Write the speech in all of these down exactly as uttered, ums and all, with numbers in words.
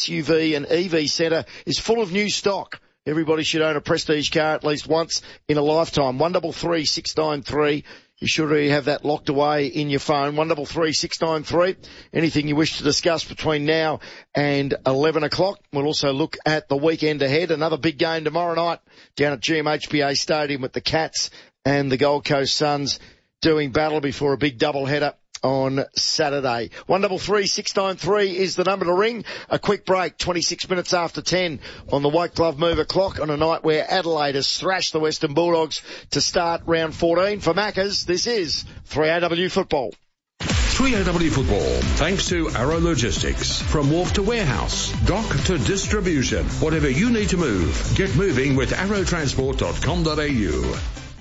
U V and E V centre is full of new stock. Everybody should own a Prestige car at least once in a lifetime. one three three, six nine three. You should already have that locked away in your phone. one three three, six nine three. Anything you wish to discuss between now and eleven o'clock. We'll also look at the weekend ahead. Another big game tomorrow night down at G M H B A Stadium with the Cats and the Gold Coast Suns doing battle before a big doubleheader on Saturday. one three three, six nine three is the number to ring. A quick break, twenty-six minutes after ten on the White Glove Mover clock on a night where Adelaide has thrashed the Western Bulldogs to start round fourteen. For Maccas, this is three A W Football. three A W Football, thanks to Arrow Logistics. From wharf to warehouse, dock to distribution, whatever you need to move, get moving with arrow transport dot com dot a u.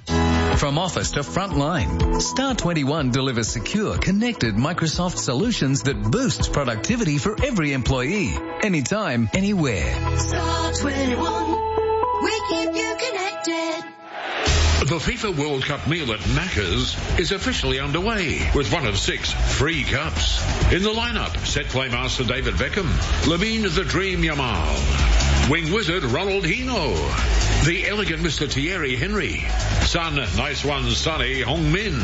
From office to frontline, Star twenty-one delivers secure, connected Microsoft solutions that boosts productivity for every employee, anytime, anywhere. Star twenty-one, we keep you connected. The FIFA World Cup meal at Macca's is officially underway with one of six free cups. In the lineup, set playmaster David Beckham, Lamine the Dream Yamal, wing wizard Ronald Hino, the elegant Mister Thierry Henry, son Nice One Sonny Hong-min,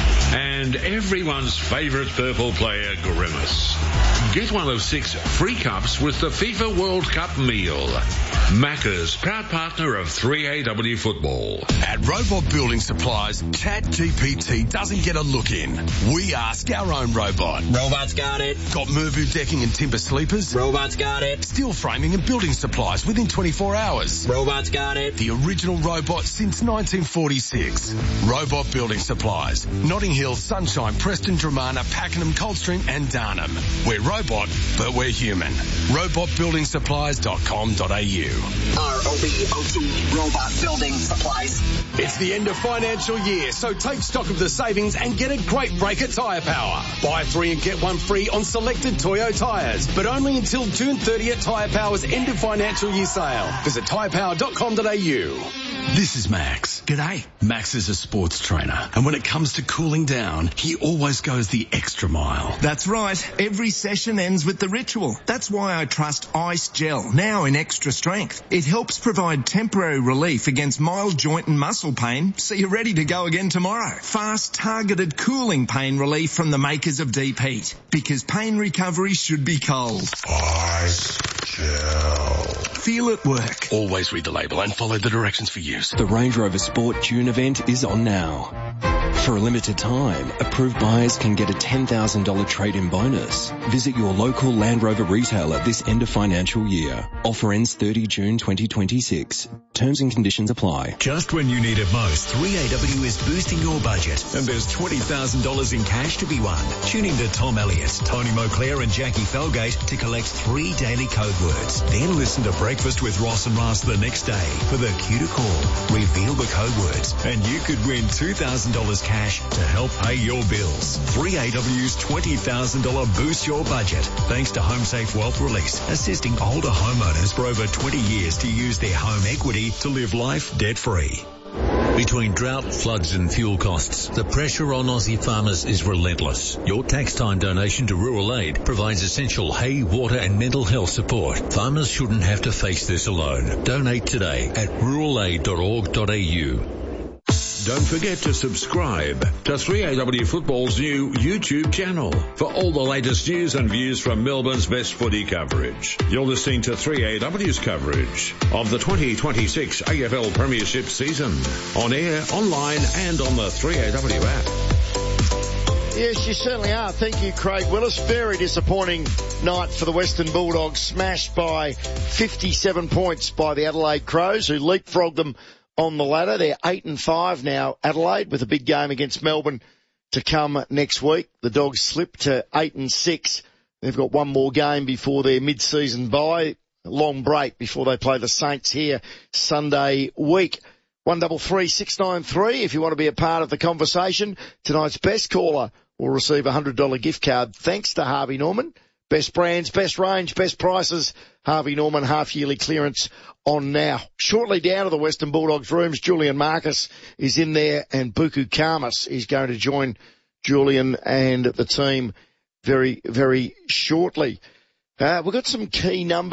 and everyone's favourite purple player Grimace. Get one of six free cups with the FIFA World Cup meal. Macca's, proud partner of three A W Football. At Robot Building Supplies, ChatGPT doesn't get a look in. We ask our own robot. Robot's got it. Got Mervu decking and timber sleepers? Robot's got it. Steel framing and building supplies within twenty-four hours? Robot's got it. The original robot since nineteen forty-six. Robot Building Supplies. Notting Hill, Sunshine, Preston, Dramana, Pakenham, Coldstream and Darnham. We're robot, but we're human. robot building supplies dot com dot a u. R O B O T, Robot Building Supplies. It's the end of financial year, so take stock of the savings and get a great break at Tyre Power. Buy three and get one free on selected Toyo tyres, but only until June thirtieth at Tyre Power's end of financial year sale. Visit tyre power dot com dot a u. This is Max. G'day. Max is a sports trainer, and when it comes to cooling down, he always goes the extra mile. That's right. Every session ends with the ritual. That's why I trust Ice Gel, now in extra strength. It helps provide temporary relief against mild joint and muscle pain, so you're ready to go again tomorrow. Fast, targeted cooling pain relief from the makers of Deep Heat. Because pain recovery should be cold. Ice Gel. Feel it work. Always read the label and follow the directions for use. The Range Rover Sport June event is on now. For a limited time, approved buyers can get a ten thousand dollars trade-in bonus. Visit your local Land Rover retailer this end of financial year. Offer ends thirtieth of June twenty twenty-six. Terms and conditions apply. Just when you need it most, three A W is boosting your budget. And there's twenty thousand dollars in cash to be won. Tune in to Tom Elliott, Tony Moclair and Jackie Felgate to collect three daily code words. Then listen to Breakfast with Ross and Ross the next day for the cue to call. Reveal the code words and you could win two thousand dollars cash to help pay your bills. three A W's twenty thousand dollars Boost Your Budget. Thanks to HomeSafe Wealth Release, assisting older homeowners for over twenty years to use their home equity to live life debt-free. Between drought, floods and fuel costs, the pressure on Aussie farmers is relentless. Your tax time donation to Rural Aid provides essential hay, water and mental health support. Farmers shouldn't have to face this alone. Donate today at rural aid dot org dot a u. Don't forget to subscribe to three A W Football's new YouTube channel for all the latest news and views from Melbourne's best footy coverage. You're listening to three A W's coverage of the twenty twenty-six A F L Premiership season on air, online and on the three A W app. Yes, you certainly are. Thank you, Craig Willis. Very disappointing night for the Western Bulldogs, smashed by fifty-seven points by the Adelaide Crows, who leapfrogged them on the ladder. They're eight and five now, Adelaide, with a big game against Melbourne to come next week. The Dogs slipped to eight and six. They've got one more game before their mid-season bye. A long break before they play the Saints here Sunday week. one double three six nine three if you want to be a part of the conversation. Tonight's best caller will receive a one hundred dollars gift card thanks to Harvey Norman. Best brands, best range, best prices. Harvey Norman half-yearly clearance on now. Shortly down to the Western Bulldogs rooms, Julian Marcus is in there and Buku Karmas is going to join Julian and the team very, very shortly. Uh, we've got some key numbers.